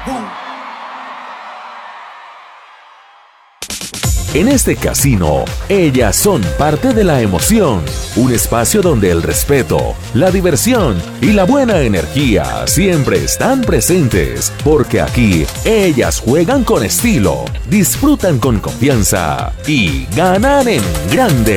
En este casino, ellas son parte de la emoción, un espacio donde el respeto, la diversión y la buena energía siempre están presentes, porque aquí ellas juegan con estilo, disfrutan con confianza y ganan en grande.